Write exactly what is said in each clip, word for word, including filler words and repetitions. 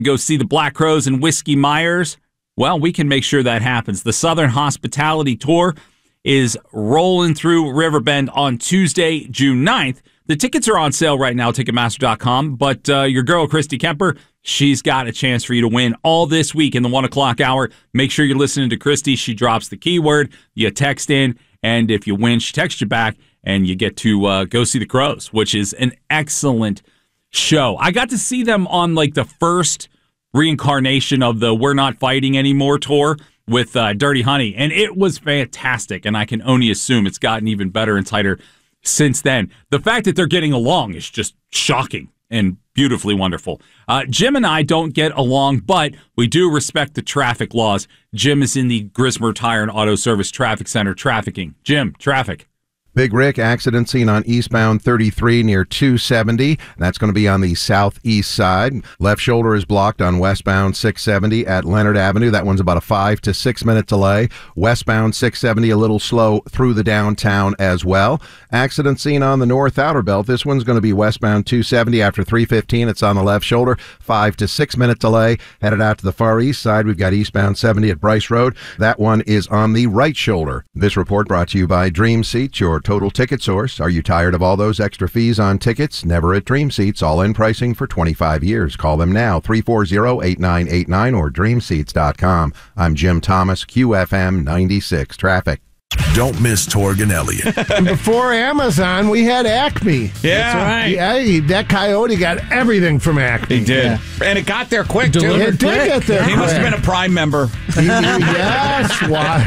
go see the Black Crowes and Whiskey Myers, well, we can make sure that happens. The Southern Hospitality Tour is rolling through Riverbend on Tuesday, June ninth. The tickets are on sale right now, Ticketmaster dot com, but uh, your girl, Christy Kemper, she's got a chance for you to win all this week in the one o'clock hour. Make sure you're listening to Christy. She drops the keyword, you text in, and if you win, she texts you back, and you get to uh, go see the Crowes, which is an excellent show. I got to see them on like the first reincarnation of the We're Not Fighting Anymore tour with uh, Dirty Honey, and it was fantastic, and I can only assume it's gotten even better and tighter since then. The fact that they're getting along is just shocking and beautifully wonderful. Uh, Jim and I don't get along, but we do respect the traffic laws. Jim is in the Grismer Tire and Auto Service Traffic Center trafficking. Jim, traffic. Big Rick, accident scene on eastbound thirty-three near two seventy. That's going to be on the southeast side. Left shoulder is blocked on westbound six seventy at Leonard Avenue. That one's about a five to six minute delay. Westbound six seventy a little slow through the downtown as well. Accident scene on the north outer belt. This one's going to be westbound two seventy after three fifteen. It's on the left shoulder. Five to six minute delay. Headed out to the far east side. We've got eastbound seventy at Bryce Road. That one is on the right shoulder. This report brought to you by Dream Seats, your total ticket source. Are you tired of all those extra fees on tickets? Never at Dream Seats. All-in pricing for twenty-five years. Call them now, three four zero, eight nine eight nine or dream seats dot com. I'm Jim Thomas, Q F M ninety-six Traffic. Don't miss Torg and Elliott. Before Amazon, we had Acme. Yeah. That's right. Yeah, he, that coyote got everything from Acme. He did. Yeah. And it got there quick, too. It did get there He quick. must have been a Prime member. Yes,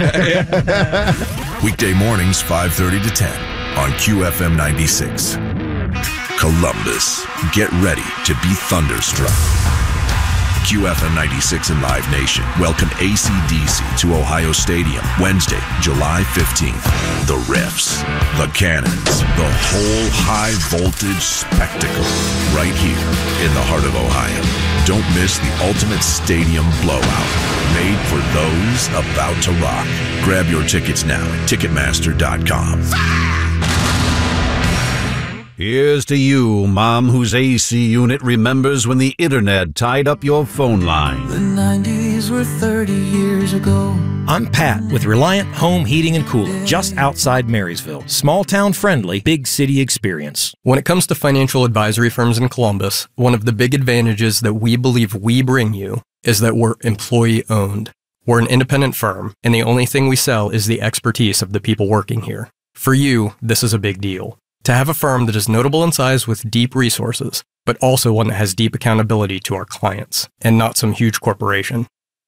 why? Weekday mornings, five thirty to ten on Q F M ninety-six. Columbus, get ready to be thunderstruck. Q F M ninety-six and Live Nation welcome A C D C to Ohio Stadium Wednesday, July fifteenth. The Riffs, the Cannons, the whole high-voltage spectacle right here in the heart of Ohio. Don't miss the ultimate stadium blowout made for those about to rock. Grab your tickets now at Ticketmaster dot com. Here's to you, Mom, whose A C unit remembers when the internet tied up your phone line. The nineties were thirty years ago. I'm Pat with Reliant Home Heating and Cooling, just outside Marysville. Small town friendly, big city experience. When it comes to financial advisory firms in Columbus, one of the big advantages that we believe we bring you is that we're employee owned. We're an independent firm, and the only thing we sell is the expertise of the people working here. For you, this is a big deal. To have a firm that is notable in size with deep resources, but also one that has deep accountability to our clients, and not some huge corporation.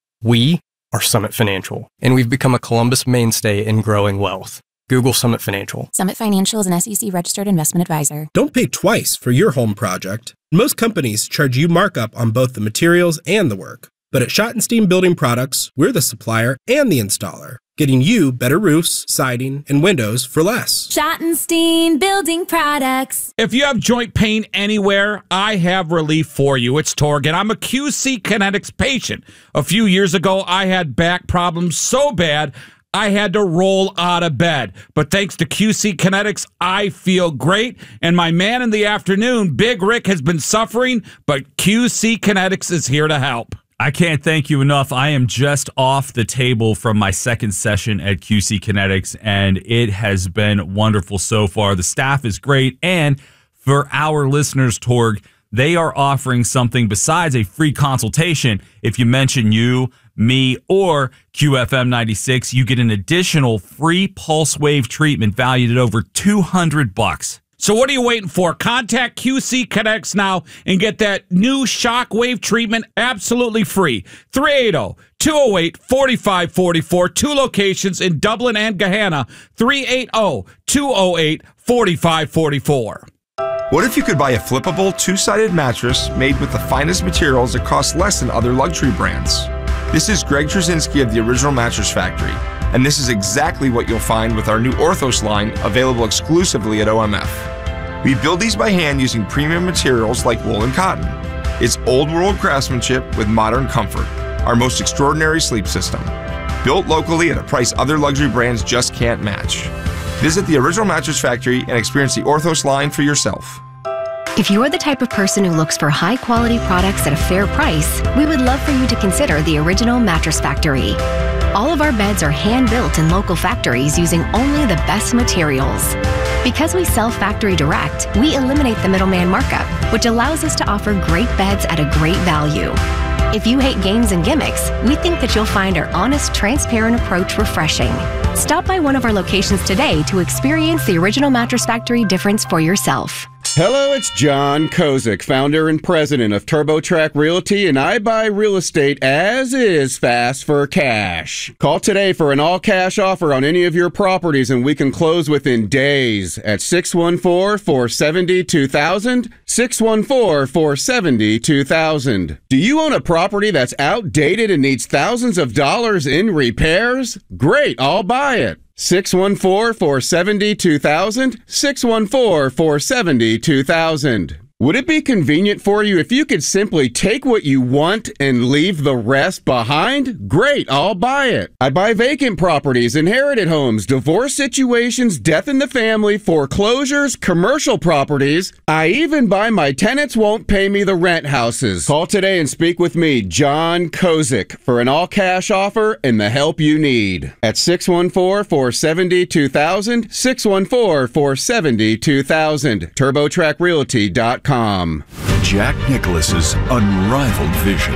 We are Summit Financial, and we've become a Columbus mainstay in growing wealth. Google Summit Financial. Summit Financial is an S E C-registered investment advisor. Don't pay twice for your home project. Most companies charge you markup on both the materials and the work. But at Schottenstein Building Products, we're the supplier and the installer, getting you better roofs, siding, and windows for less. Schottenstein Building Products. If you have joint pain anywhere, I have relief for you. It's Torg, and I'm a Q C Kinetics patient. A few years ago, I had back problems so bad, I had to roll out of bed. But thanks to Q C Kinetics, I feel great. And my man in the afternoon, Big Rick, has been suffering, but Q C Kinetics is here to help. I can't thank you enough. I am just off the table from my second session at Q C Kinetics, and it has been wonderful so far. The staff is great, and for our listeners, Torg, they are offering something besides a free consultation. If you mention you, me, or Q F M ninety-six, you get an additional free pulse wave treatment valued at over two hundred bucks. So what are you waiting for? Contact Q C Kinetics now and get that new shockwave treatment absolutely free. three eight zero, two zero eight, four five four four. Two locations in Dublin and Gahanna. three eight zero, two zero eight, four five four four. What if you could buy a flippable two-sided mattress made with the finest materials that cost less than other luxury brands? This is Greg Trzynski of the Original Mattress Factory, and this is exactly what you'll find with our new Orthos line available exclusively at O M F. We build these by hand using premium materials like wool and cotton. It's old-world craftsmanship with modern comfort, our most extraordinary sleep system. Built locally at a price other luxury brands just can't match. Visit the Original Mattress Factory and experience the Orthos line for yourself. If you're the type of person who looks for high-quality products at a fair price, we would love for you to consider the Original Mattress Factory. All of our beds are hand-built in local factories using only the best materials. Because we sell factory direct, we eliminate the middleman markup, which allows us to offer great beds at a great value. If you hate games and gimmicks, we think that you'll find our honest, transparent approach refreshing. Stop by one of our locations today to experience the Original Mattress Factory difference for yourself. Hello, it's John Kozik, founder and president of TurboTrack Realty, and I buy real estate as is fast for cash. Call today for an all-cash offer on any of your properties, and we can close within days at six one four, four seven zero, two thousand, six one four, four seven zero, two thousand. Do you own a property that's outdated and needs thousands of dollars in repairs? Great, I'll buy it. six one four, four seven zero, two thousand, six one four, four seven zero, two thousand. Would it be convenient for you if you could simply take what you want and leave the rest behind? Great, I'll buy it. I buy vacant properties, inherited homes, divorce situations, death in the family, foreclosures, commercial properties. I even buy my tenants won't pay me the rent houses. Call today and speak with me, John Kozik, for an all-cash offer and the help you need. At six one four, four seven zero, two thousand, six one four, four seven zero, two thousand, turbotrack realty dot com. Jack Nicklaus's unrivaled vision.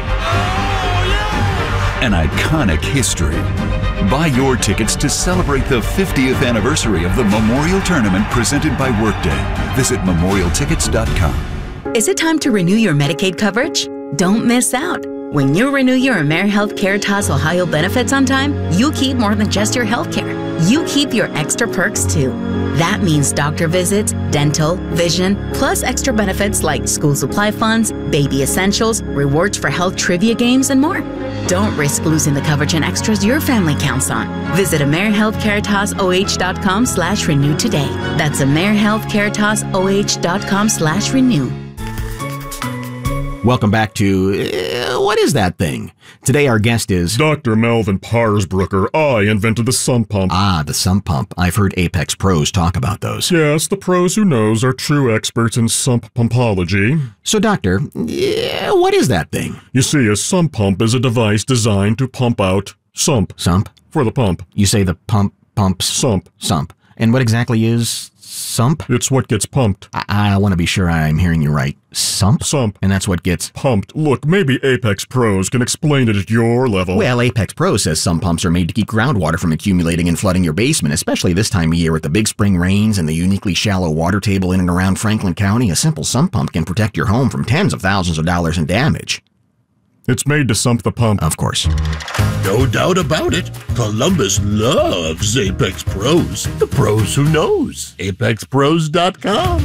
An iconic history. Buy your tickets to celebrate the fiftieth anniversary of the Memorial Tournament presented by Workday. Visit memorial tickets dot com. Is it time to renew your Medicaid coverage? Don't miss out. When you renew your AmeriHealth Caritas Ohio benefits on time, you keep more than just your health care. You keep your extra perks too. That means doctor visits, dental, vision, plus extra benefits like school supply funds, baby essentials, rewards for health trivia games, and more. Don't risk losing the coverage and extras your family counts on. Visit AmeriHealthCaritasOH.com slash renew today. That's AmeriHealthCaritasOH.com slash renew. Welcome back to uh, What Is That Thing? Today our guest is Doctor Melvin Parsbrucker. I invented the sump pump. Ah, the sump pump. I've heard Apex pros talk about those. Yes, the pros who knows are true experts in sump pumpology. So, Doctor, yeah, what is that thing? You see, a sump pump is a device designed to pump out sump. Sump? For the pump. You say the pump pumps? Sump. Sump. And what exactly is sump? It's what gets pumped. I, I want to be sure I'm hearing you right. Sump? Sump. And that's what gets pumped. Look, maybe Apex Pros can explain it at your level. Well, Apex Pros says sump pumps are made to keep groundwater from accumulating and flooding your basement, especially this time of year with the big spring rains and the uniquely shallow water table in and around Franklin County. A simple sump pump can protect your home from tens of thousands of dollars in damage. It's made to sump the pump. Of course. No doubt about it. Columbus loves Apex Pros. The pros who knows. Apex Pros dot com.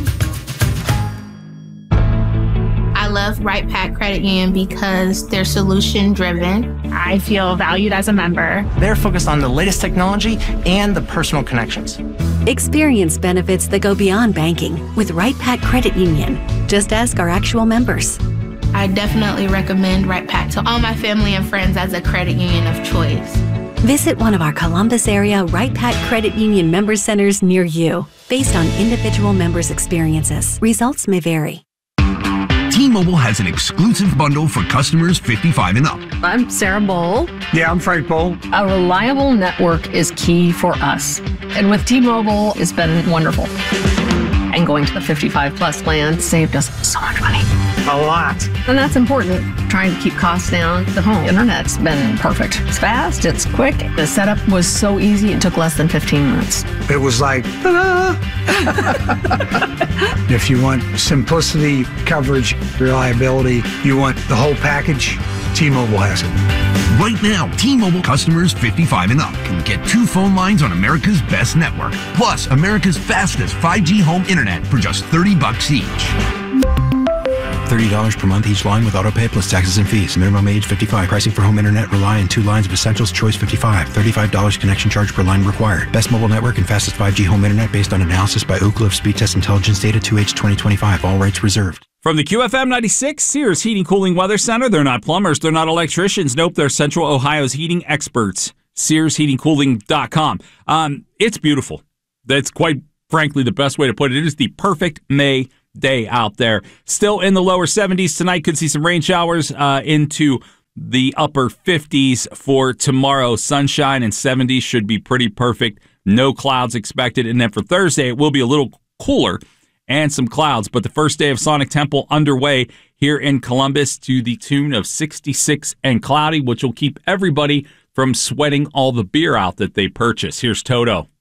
I love Right Pack Credit Union because they're solution driven. I feel valued as a member. They're focused on the latest technology and the personal connections. Experience benefits that go beyond banking with Right Pack Credit Union. Just ask our actual members. I definitely recommend Right Pack to all my family and friends as a credit union of choice. Visit one of our Columbus area Right Pack Credit Union member centers near you. Based on individual members' experiences, results may vary. T-Mobile has an exclusive bundle for customers fifty-five and up. I'm Sarah Bowl. Yeah, I'm Frank Bowl. A reliable network is key for us. And with T-Mobile, it's been wonderful. And going to the fifty-five plus plan saved us so much money. A lot. And that's important, trying to keep costs down. The home internet's been perfect. It's fast, it's quick. The setup was so easy, it took less than fifteen minutes. It was like, ta-da! If you want simplicity, coverage, reliability, you want the whole package, T-Mobile has it. Right now, T-Mobile customers fifty-five and up can get two phone lines on America's best network, plus America's fastest five G home internet for just thirty bucks each. thirty dollars per month each line with autopay plus taxes and fees. Minimum age fifty-five. Pricing for home internet rely on two lines of Essentials Choice fifty-five. thirty-five dollars connection charge per line required. Best mobile network and fastest five G home internet based on analysis by Ookla of Speed Test Intelligence data two H twenty twenty-five. All rights reserved. From the Q F M ninety-six Sears Heating Cooling Weather Center, they're not plumbers, they're not electricians. Nope, they're Central Ohio's heating experts. Sears Heating Cooling dot com. Um, it's beautiful. That's quite frankly the best way to put it. It is the perfect May day out there. Still in the lower seventies tonight. Could see some rain showers uh, into the upper fifties for tomorrow. Sunshine and seventies should be pretty perfect. No clouds expected. And then for Thursday, it will be a little cooler and some clouds. But the first day of Sonic Temple underway here in Columbus to the tune of sixty-six and cloudy, which will keep everybody from sweating all the beer out that they purchase. Here's Toto.